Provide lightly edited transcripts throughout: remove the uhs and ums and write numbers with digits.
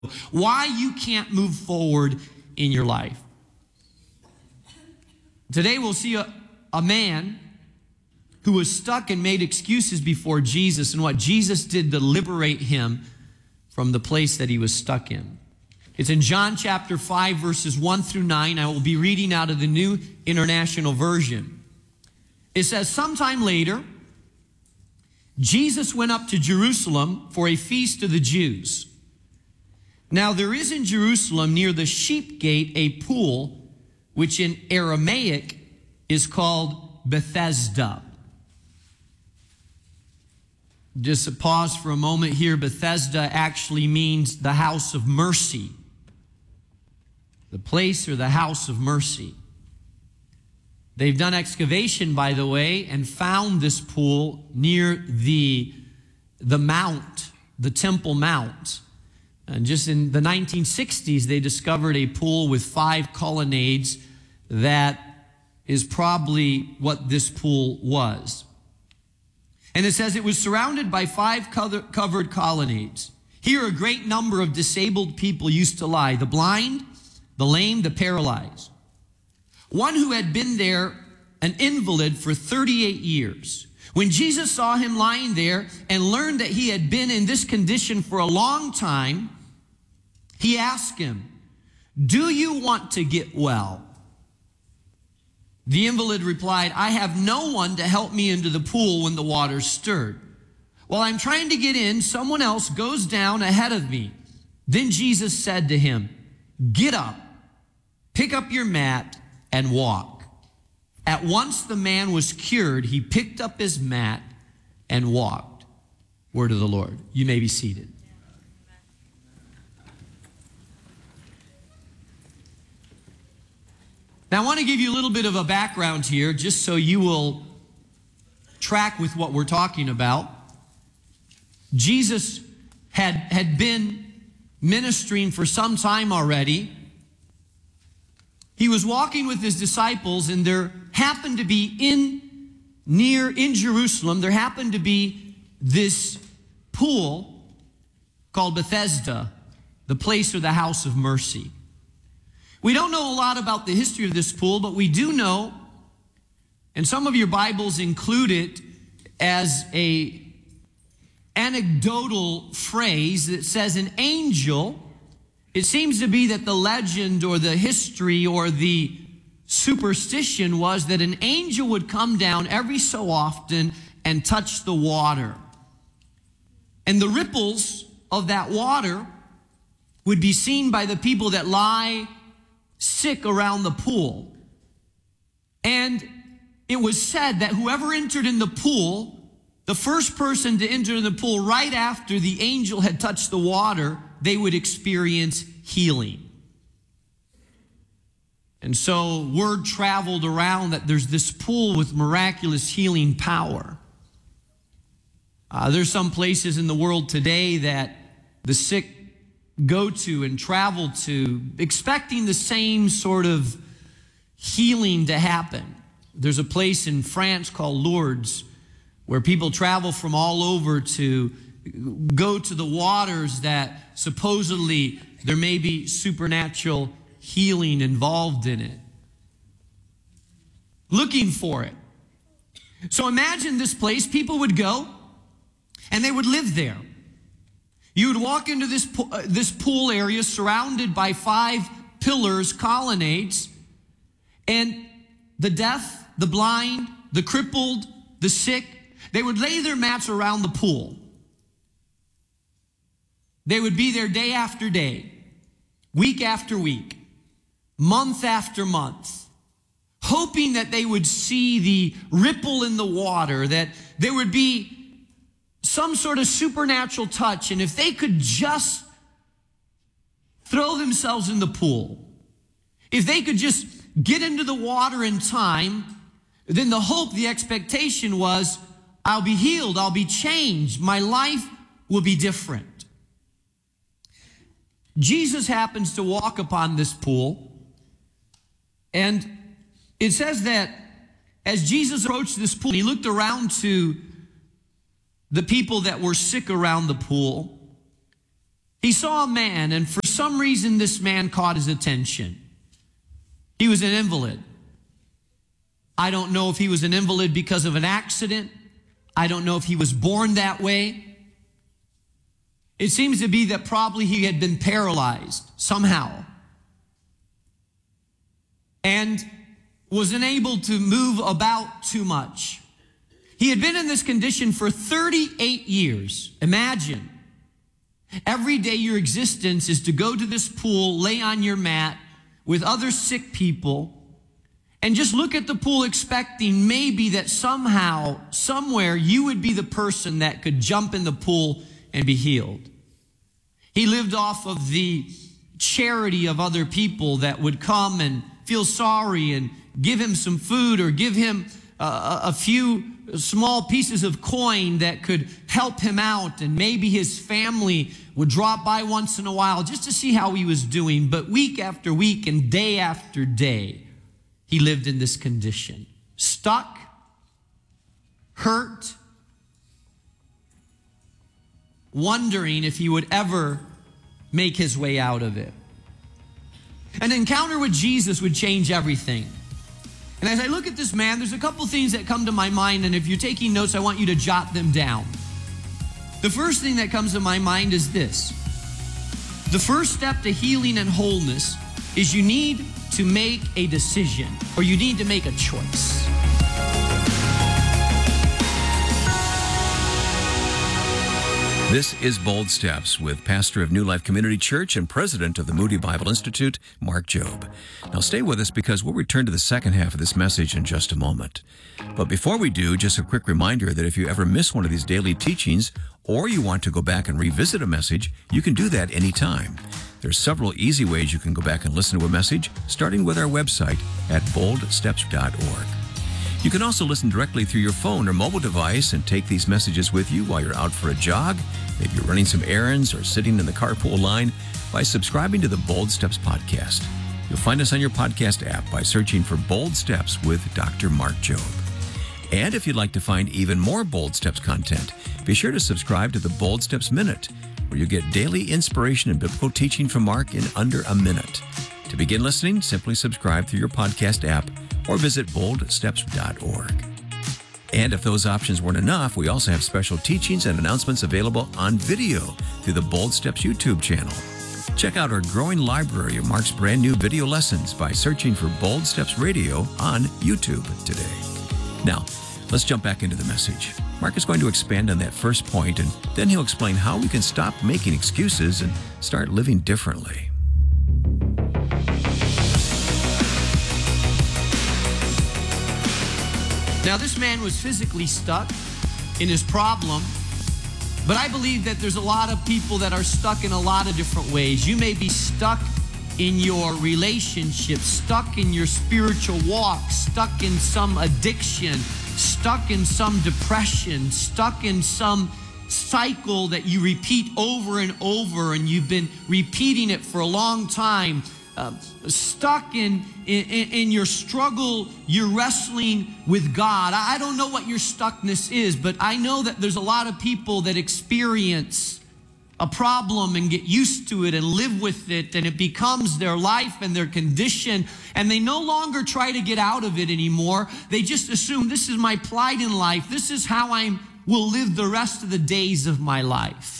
why you can't move forward in your life. Today we'll see a man who was stuck and made excuses before Jesus and what Jesus did to liberate him from the place that he was stuck in. It's in John chapter 5, verses 1 through 9. I will be reading out of the New International Version. It says, sometime later, Jesus went up to Jerusalem for a feast of the Jews. Now there is in Jerusalem near the sheep gate a pool, which in Aramaic is called Bethesda. Just a pause for a moment here. Bethesda actually means the house of mercy. The place or the house of mercy. They've done excavation, by the way, and found this pool near the mount, the Temple Mount. And just in the 1960s, they discovered a pool with 5 colonnades that is probably what this pool was. And it says it was surrounded by 5 covered colonnades. Here a great number of disabled people used to lie, the blind, the lame, the paralyzed. One who had been there, an invalid for 38 years. When Jesus saw him lying there and learned that he had been in this condition for a long time, he asked him, "Do you want to get well?" The invalid replied, "I have no one to help me into the pool when the water's stirred. While I'm trying to get in, someone else goes down ahead of me." Then Jesus said to him, "Get up, pick up your mat, and walk." At once the man was cured. He picked up his mat and walked. Word of the Lord. You may be seated. Now I want to give you a little bit of a background here, just so you will track with what we're talking about. Jesus had been ministering for some time already. He was walking with his disciples, and there happened to be in Jerusalem, there happened to be this pool called Bethesda, the place or the house of mercy. We don't know a lot about the history of this pool, but we do know, and some of your Bibles include it as a anecdotal phrase that says an angel. It seems to be that the legend or the history or the superstition was that an angel would come down every so often and touch the water. And the ripples of that water would be seen by the people that lie sick around the pool. And it was said that whoever entered in the pool, the first person to enter in the pool right after the angel had touched the water, they would experience healing. And so word traveled around that there's this pool with miraculous healing power. There's some places in the world today that the sick go to and travel to expecting the same sort of healing to happen. There's a place in France called Lourdes where people travel from all over to go to the waters that supposedly there may be supernatural healing involved in it. Looking for it. So imagine this place, people would go and they would live there. You would walk into this pool area surrounded by 5 pillars, colonnades, and the deaf, the blind, the crippled, the sick, they would lay their mats around the pool. They would be there day after day, week after week, month after month, hoping that they would see the ripple in the water, that there would be some sort of supernatural touch, and if they could just throw themselves in the pool, if they could just get into the water in time, then the hope, the expectation was, I'll be healed, I'll be changed, my life will be different. Jesus happens to walk upon this pool, and it says that as Jesus approached this pool, he looked around to the people that were sick around the pool, He saw a man, and for some reason this man caught his attention. He was an invalid. I don't know if he was an invalid because of an accident. I don't know if he was born that way. It seems to be that probably he had been paralyzed somehow and was unable to move about too much. He had been in this condition for 38 years. Imagine. Every day your existence is to go to this pool, lay on your mat with other sick people, and just look at the pool expecting maybe that somehow, somewhere, you would be the person that could jump in the pool and be healed. He lived off of the charity of other people that would come and feel sorry and give him some food or give him a few small pieces of coin that could help him out, and maybe his family would drop by once in a while just to see how he was doing. But week after week and day after day, he lived in this condition, stuck, hurt, wondering if he would ever make his way out of it. An encounter with Jesus would change everything. And as I look at this man, there's a couple things that come to my mind, and if you're taking notes, I want you to jot them down. The first thing that comes to my mind is this. The first step to healing and wholeness is you need to make a decision, or you need to make a choice. This is Bold Steps with pastor of New Life Community Church and president of the Moody Bible Institute, Mark Jobe. Now stay with us because we'll return to the second half of this message in just a moment. But before we do, just a quick reminder that if you ever miss one of these daily teachings or you want to go back and revisit a message, you can do that anytime. There's several easy ways you can go back and listen to a message, starting with our website at boldsteps.org. You can also listen directly through your phone or mobile device and take these messages with you while you're out for a jog, maybe you're running some errands or sitting in the carpool line by subscribing to the Bold Steps podcast. You'll find us on your podcast app by searching for Bold Steps with Dr. Mark Jobe. And if you'd like to find even more Bold Steps content, be sure to subscribe to the Bold Steps Minute, where you get daily inspiration and biblical teaching from Mark in under a minute. To begin listening, simply subscribe through your podcast app or visit boldsteps.org. And if those options weren't enough, we also have special teachings and announcements available on video through the Bold Steps YouTube channel. Check out our growing library of Mark's brand new video lessons by searching for Bold Steps Radio on YouTube today. Now, let's jump back into the message. Mark is going to expand on that first point, and then he'll explain how we can stop making excuses and start living differently. Now, this man was physically stuck in his problem, but I believe that there's a lot of people that are stuck in a lot of different ways. You may be stuck in your relationship, stuck in your spiritual walk, stuck in some addiction, stuck in some depression, stuck in some cycle that you repeat over and over, and you've been repeating it for a long time. Stuck in your struggle, you're wrestling with God. I don't know what your stuckness is, but I know that there's a lot of people that experience a problem and get used to it and live with it, and it becomes their life and their condition, and they no longer try to get out of it anymore. They just assume, this is my plight in life. This is how I will live the rest of the days of my life.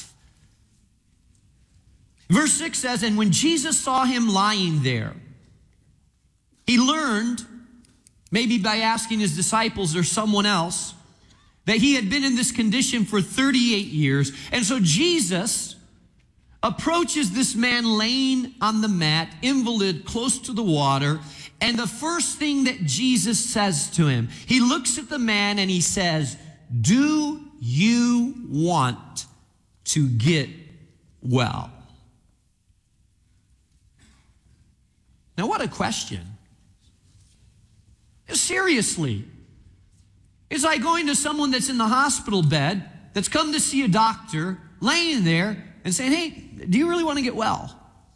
Verse 6 says, and when Jesus saw him lying there, he learned, maybe by asking his disciples or someone else, that he had been in this condition for 38 years. And so Jesus approaches this man laying on the mat, invalid, close to the water. And the first thing that Jesus says to him, he looks at the man and he says, do you want to get well? Now, what a question. Seriously. It's like going to someone that's in the hospital bed, that's come to see a doctor, laying there and saying, hey, do you really want to get well?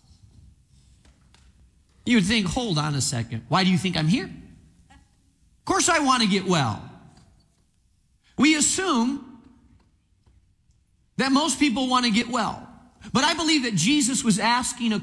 You would think, hold on a second. Why do you think I'm here? Of course I want to get well. We assume that most people want to get well. But I believe that Jesus was asking a